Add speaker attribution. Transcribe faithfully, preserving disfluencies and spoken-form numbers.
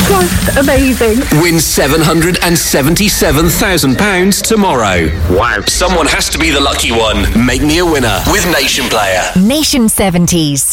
Speaker 1: Just amazing.
Speaker 2: Win seven hundred seventy-seven thousand pounds tomorrow.
Speaker 3: Wow.
Speaker 2: Someone has to be the lucky one. Make me a winner with Nation Player.
Speaker 4: Nation seventies.